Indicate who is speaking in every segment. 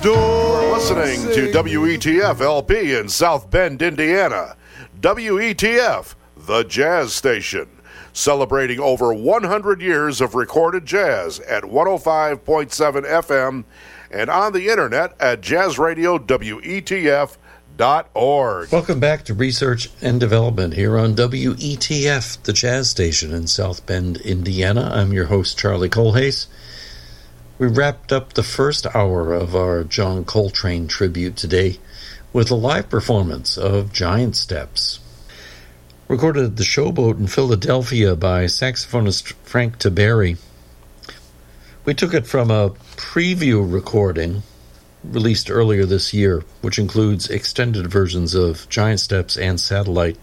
Speaker 1: You're listening to WETF LP in South Bend, Indiana. WETF, the jazz station, celebrating over 100 years of recorded jazz at 105.7 FM and on the internet at jazzradiowetf.org.
Speaker 2: Welcome back to Research and Development here on WETF, the jazz station in South Bend, Indiana. I'm your host, Charlie Colhase. We wrapped up the first hour of our John Coltrane tribute today with a live performance of Giant Steps. Recorded at the Showboat in Philadelphia by saxophonist Frank Tiberi. We took it from a preview recording released earlier this year, which includes extended versions of Giant Steps and Satellite.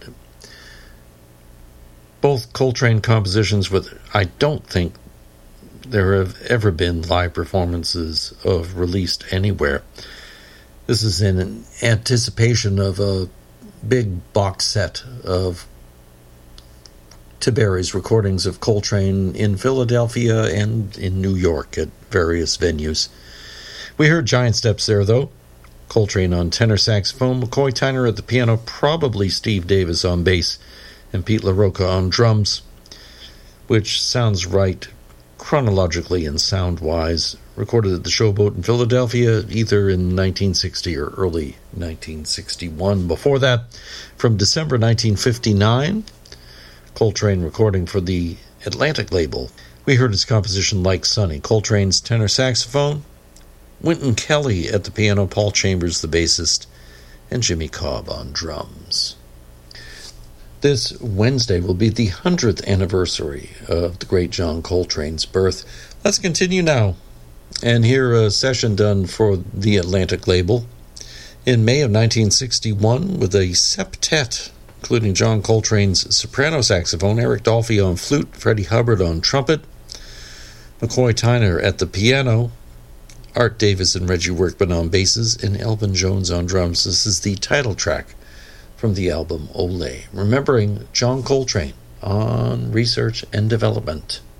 Speaker 2: Both Coltrane compositions with, I don't think there have ever been live performances of released anywhere. This is in anticipation of a big box set of Tiberi's recordings of Coltrane in Philadelphia and in New York at various venues. We heard Giant Steps there, though. Coltrane on tenor saxophone, McCoy Tyner at the piano, probably Steve Davis on bass, and Pete LaRocca on drums, which sounds right chronologically and sound-wise. Recorded at the Showboat in Philadelphia either in 1960 or early 1961. Before that, from December 1959, Coltrane recording for the Atlantic label. We heard his composition Like Sunny, Coltrane's tenor saxophone, Wynton Kelly at the piano, Paul Chambers the bassist, and Jimmy Cobb on drums. This Wednesday will be the 100th anniversary of the great John Coltrane's birth. Let's continue now and hear a session done for the Atlantic label in May of 1961 with a septet, including John Coltrane's soprano saxophone, Eric Dolphy on flute, Freddie Hubbard on trumpet, McCoy Tyner at the piano, Art Davis and Reggie Workman on basses, and Elvin Jones on drums. This is the title track from the album Ole, remembering John Coltrane on Research and Development.